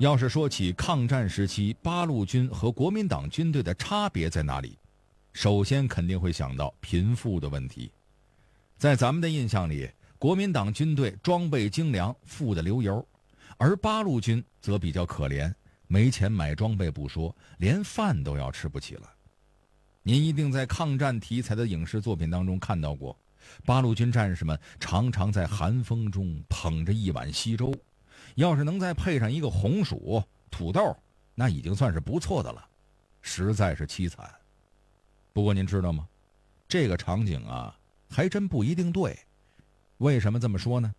要是说起抗战时期八路军和国民党军队的差别在哪里，首先肯定会想到贫富的问题。在咱们的印象里，国民党军队装备精良，富得流油，而八路军则比较可怜，没钱买装备不说，连饭都要吃不起了。您一定在抗战题材的影视作品当中看到过，八路军战士们常常在寒风中捧着一碗稀粥，要是能再配上一个红薯、土豆，那已经算是不错的了，实在是凄惨。不过您知道吗？这个场景啊，还真不一定对。为什么这么说呢？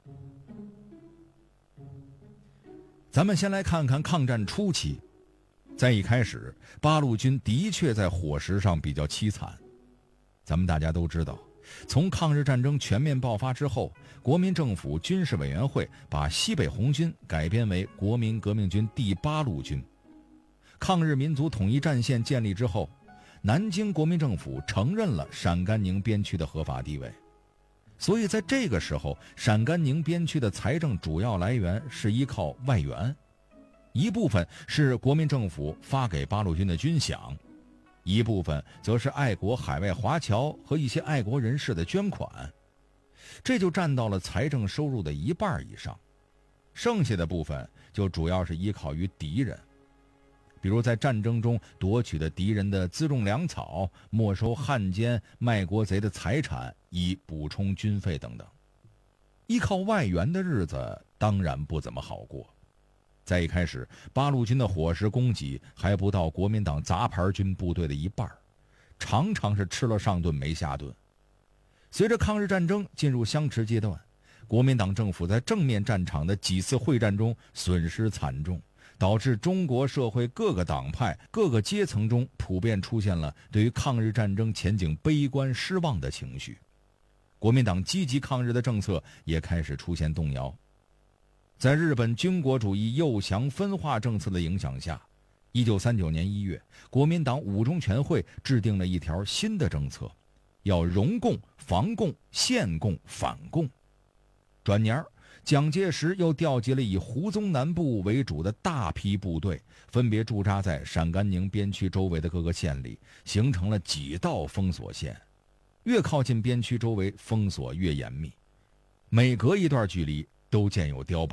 咱们先来看看抗战初期。在一开始，八路军的确在伙食上比较凄惨。咱们大家都知道，从抗日战争全面爆发之后，国民政府军事委员会把西北红军改编为国民革命军第八路军。抗日民族统一战线建立之后，南京国民政府承认了陕甘宁边区的合法地位。所以在这个时候，陕甘宁边区的财政主要来源是依靠外援，一部分是国民政府发给八路军的军饷，一部分则是爱国海外华侨和一些爱国人士的捐款，这就占到了财政收入的一半以上。剩下的部分就主要是依靠于敌人，比如在战争中夺取的敌人的辎重粮草，没收汉奸卖国贼的财产，以补充军费等等。依靠外援的日子当然不怎么好过。在一开始，八路军的伙食供给还不到国民党杂牌军部队的一半，常常是吃了上顿没下顿。随着抗日战争进入相持阶段，国民党政府在正面战场的几次会战中损失惨重，导致中国社会各个党派、各个阶层中普遍出现了对于抗日战争前景悲观失望的情绪。国民党积极抗日的政策也开始出现动摇。在日本军国主义诱降分化政策的影响下，1939年1月，国民党五中全会制定了一条新的政策，要容共、防共、限共、反共。转年，蒋介石又调集了以胡宗南部为主的大批部队，分别驻扎在陕甘宁边区周围的各个县里，形成了几道封锁线。越靠近边区周围，封锁越严密，每隔一段距离都建有碉堡。